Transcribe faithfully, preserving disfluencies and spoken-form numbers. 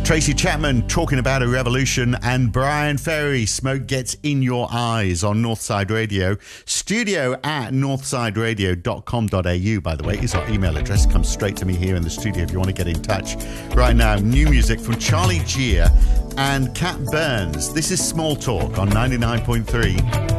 Tracy Chapman talking about a revolution, and Brian Ferry, Smoke Gets in Your Eyes on Northside Radio. Studio at northside radio dot com dot a u, by the way, is our email address. Comes straight to me here in the studio if you want to get in touch. Right now, new music from Charlie Gear and Cat Burns. This is Small Talk on ninety-nine point three.